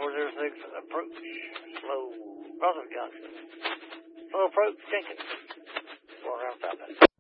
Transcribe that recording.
406 approach. Slow. Crossing junction. Slow approach. Jenkins. Going around south.